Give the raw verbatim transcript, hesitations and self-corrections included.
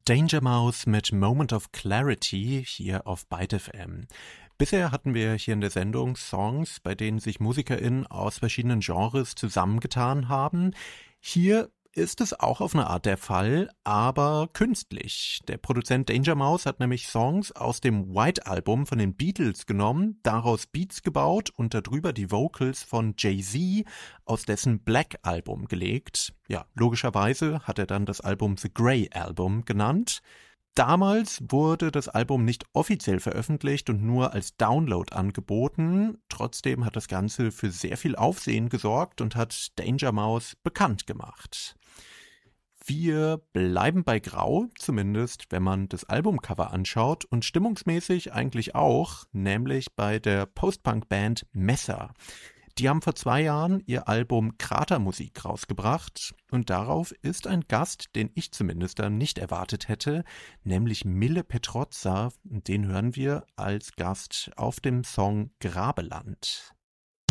Danger Mouse mit Moment of Clarity hier auf Byte F M. Bisher hatten wir hier in der Sendung Songs, bei denen sich MusikerInnen aus verschiedenen Genres zusammengetan haben. Hier ist es auch auf eine Art der Fall, aber künstlich. Der Produzent Danger Mouse hat nämlich Songs aus dem White Album von den Beatles genommen, daraus Beats gebaut und darüber die Vocals von Jay-Z aus dessen Black Album gelegt. Ja, logischerweise hat er dann das Album The Grey Album genannt. Damals wurde das Album nicht offiziell veröffentlicht und nur als Download angeboten. Trotzdem hat das Ganze für sehr viel Aufsehen gesorgt und hat Danger Mouse bekannt gemacht. Wir bleiben bei Grau, zumindest wenn man das Albumcover anschaut und stimmungsmäßig eigentlich auch, nämlich bei der Post-Punk-Band Messer. Die haben vor zwei Jahren ihr Album Kratermusik rausgebracht und darauf ist ein Gast, den ich zumindest dann nicht erwartet hätte, nämlich Mille Petrozza. Den hören wir als Gast auf dem Song Grabeland.